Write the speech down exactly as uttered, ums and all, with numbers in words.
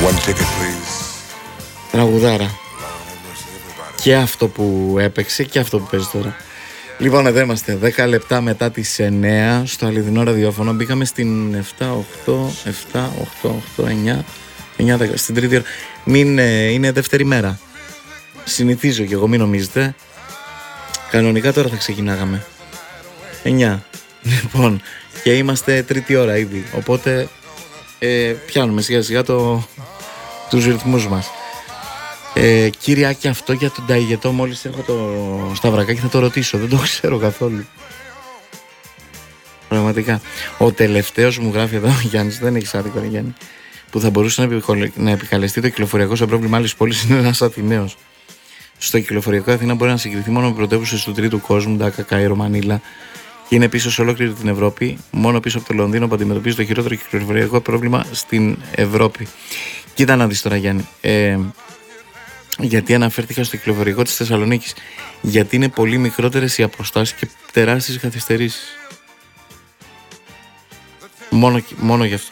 Τραγουδάρα. Και αυτό που έπαιξε και αυτό που παίζει τώρα. Λοιπόν, εδώ είμαστε, δέκα λεπτά μετά τις εννέα στο αληθινό ραδιόφωνο. Μπήκαμε στην επτά, οκτώ, επτά, οκτώ, οκτώ, εννιά, εννιά, δέκα, στην τρίτη ώρα. Μην, ε, είναι δεύτερη μέρα. Συνηθίζω κι εγώ, μην νομίζετε. Κανονικά τώρα θα ξεκινάγαμε εννιά. Λοιπόν, και είμαστε τρίτη ώρα ήδη. Οπότε ε, πιάνουμε σιγά σιγά το, τους ρυθμούς μας. Ε, Κυριάκη, αυτό για τον Ταϊγετό, μόλις έχω το σταυρακάκι θα το ρωτήσω. Δεν το ξέρω καθόλου. Πραγματικά. Ο τελευταίος μου γράφει εδώ, Γιάννης, δεν έχεις άδικο, Γιάννη, που θα μπορούσε να, επικολε... να επικαλεστεί το κυκλοφοριακό σαν πρόβλημα άλλης πόλης είναι ένας Αθηναίος. Στο κυκλοφοριακό Αθήνα μπορεί να συγκριθεί μόνο με πρωτεύουσες του τρίτου κόσμου, Ντάκα, Κάιρο, Μανίλα, και είναι πίσω σε ολόκληρη την Ευρώπη, μόνο πίσω από το Λονδίνο που αντιμετωπίζει το χειρότερο κυκλοφοριακό πρόβλημα στην Ευρώπη. Κοίτα να δεις τώρα, Γιάννη. Ε, γιατί αναφέρθηκα στο κυκλοφοριακό της Θεσσαλονίκης? Γιατί είναι πολύ μικρότερες οι αποστάσεις και τεράστιες καθυστερήσεις. Μόνο, μόνο γι' αυτό.